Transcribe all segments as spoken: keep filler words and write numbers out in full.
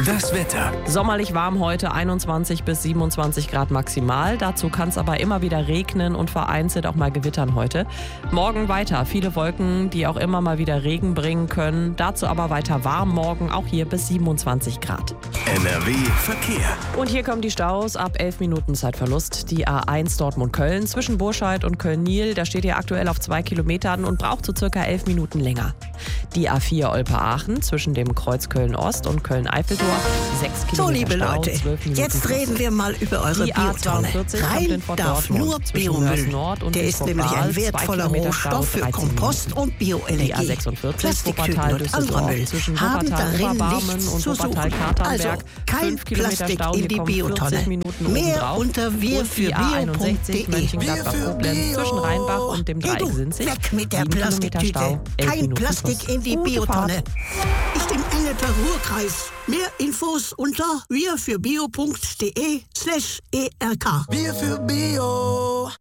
Das Wetter. Sommerlich warm heute, einundzwanzig bis siebenundzwanzig Grad maximal. Dazu kann es aber immer wieder regnen und vereinzelt auch mal gewittern heute. Morgen weiter, viele Wolken, die auch immer mal wieder Regen bringen können. Dazu aber weiter warm morgen, auch hier bis siebenundzwanzig Grad. N R W Verkehr. Und hier kommen die Staus ab elf Minuten Zeitverlust. Die A eins Dortmund-Köln zwischen Burscheid und Köln-Niel. Da steht ihr aktuell auf zwei Kilometern und braucht so circa elf Minuten länger. Die A vier Olpe-Aachen zwischen dem Kreuz Köln-Ost und Köln-Eiffeltor. sechs Kilometer So, liebe Stau, Leute, zwölf Minuten jetzt plus. reden wir mal über eure Die A Biotonne. zweiundvierzig kommt in Rein Fort darf Dortmund nur zwischen Biomüll. Mörs Nord und Der ist nämlich Bischofswald, ein zwei wertvoller Kilometer Stau, Rohstoff für dreizehn Kompost Minuten. und Bioenergie. Die A sechsundvierzig Plastiktüten Wuppertal und anderer Düsseldorf Müll zwischen haben Wuppertal darin Oberbarmen nichts und zu suchen. Wuppertal Katernberg. Also kein fünf Kilometer Plastik Stau, in hier die kommen Biotonne. vierzig Minuten Mehr obendrauf. unter wir Und für die A bio einundsechzig Punkt de. Mönchengladbach Koblenz zwischen Rheinbach und dem Hey, Dreieck du, Sinzig. weg mit der sieben Kilometer Plastiktüte. Stau, elf Kein Minuten Plastik plus. in die Gute Biotonne. Fahrt. Ich bin Engelper Ruhrkreis. Mehr Infos unter wirfürbio.de slash erk. Wir für Bio.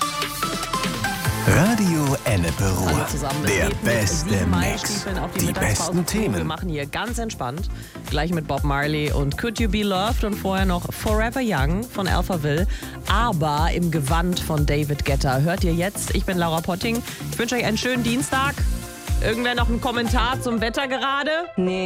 Radio Ennepe Ruhr. Alle zusammen. Es Der geht mit beste sieben Mix. Mailstiefeln auf die Die Mittagspause besten zu. Wir Themen. machen hier ganz entspannt. Gleich mit Bob Marley und Could You Be Loved und vorher noch Forever Young von Alphaville. Aber im Gewand von David Guetta. Hört ihr jetzt? Ich bin Laura Potting. Ich wünsche euch einen schönen Dienstag. Irgendwer noch einen Kommentar zum Wetter gerade? Nee.